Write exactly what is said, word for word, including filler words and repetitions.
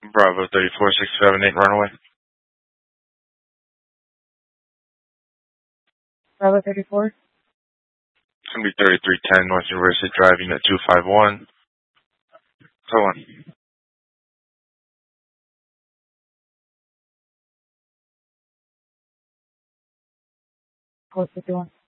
Bravo thirty-four six seven eight runaway. Bravo thirty-four. It's going to be thirty-three ten North University Drive, Unit two five one. Go on. Code fifty-one.